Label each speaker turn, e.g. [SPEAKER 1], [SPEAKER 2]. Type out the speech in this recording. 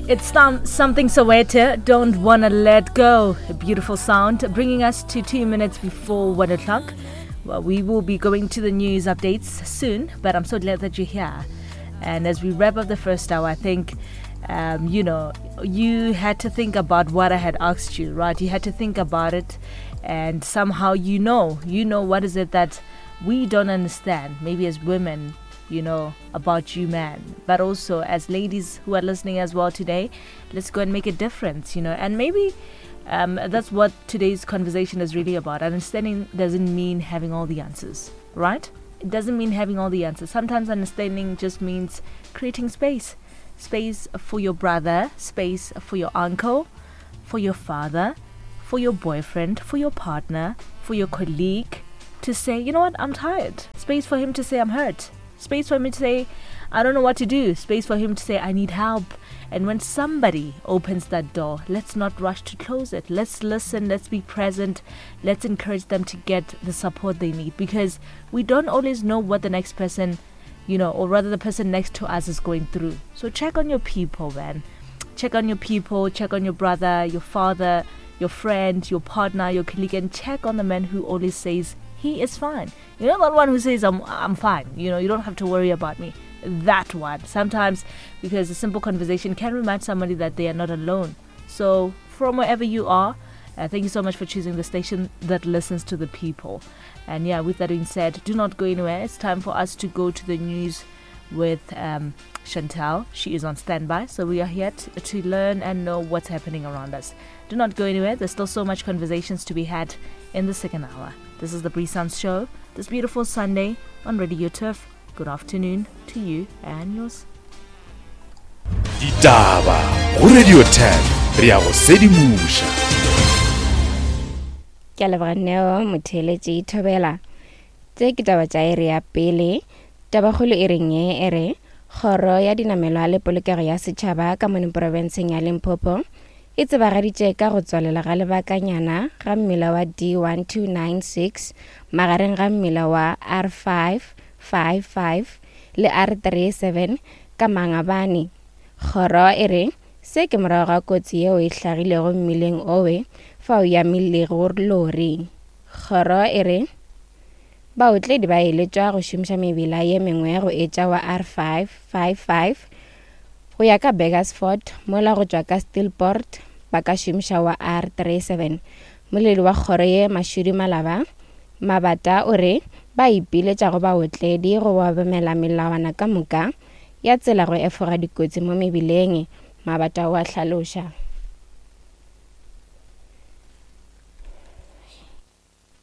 [SPEAKER 1] It's something Soweto, Don't Wanna Let Go. A beautiful sound, bringing us to 2 minutes before 1 o'clock. Well, we will be going to the news updates soon, but I'm so glad that you're here. And as we wrap up the first hour, I think, you had to think about what I had asked you, right? You had to think about it, and somehow you know what is it that we don't understand, maybe as women, about you, man. But also as ladies who are listening as well today, let's go and make a difference, and maybe that's what today's conversation is really about. Understanding doesn't mean having all the answers, right? It doesn't mean having all the answers. Sometimes understanding just means creating space for your brother, space for your uncle, for your father, for your boyfriend, for your partner, for your colleague, to say, you know what, I'm tired. Space for him to say, I'm hurt. Space for him to say, I don't know what to do. Space for him to say, I need help. And when somebody opens that door, let's not rush to close it. Let's listen. Let's be present. Let's encourage them to get the support they need, because we don't always know what the next person, or rather the person next to us is going through. So check on your people, man. Check on your people. Check on your brother, your father, your friend, your partner, your colleague, and check on the man who always says, he is fine. You're not the one who says, I'm fine. You don't have to worry about me. That one. Sometimes, because a simple conversation can remind somebody that they are not alone. So, from wherever you are, thank you so much for choosing the station that listens to the people. And yeah, with that being said, do not go anywhere. It's time for us to go to the news with Chantal. She is on standby. So we are here to learn and know what's happening around us. Do not go anywhere. There's still so much conversations to be had in the second hour. This is the Bree Sounds Show, this beautiful Sunday on Radio Turf. Good afternoon to you and yours.
[SPEAKER 2] Ditaba go Radio Turf, re a go sedimusha.
[SPEAKER 3] Ke leboganeo motheletši Thobela. Tse ke taba tša ere ya pele, tabakgolo e reng e re kgoro ya dinamelwa le polokego ya setšhaba ka mo provinseng ya Limpopo e tsebagaditše ka go tswalela ga lebakanyana ga mmila wa D1296 magareng ga mmila wa R555 le R37 ka Mangabane. Kgoro e re se ke morago ga kotsi yeo e hlagilego mmileng owe fa o yamilego lori. Kgoro e re baotledi ba eletšwa go šomiša mebila ye mengwe go etša wa R555 go ya ka Begersford mola go tšwa ka Steelport ba ka šomiša wa R37. Moledi wa kgoro ye Mashudi Malaba Mabata o re ba ipiletša go baotledi go obamela melawana ka moka ya tsela go efoga dikotsi mo mebileng. Mabata o a hlaloša.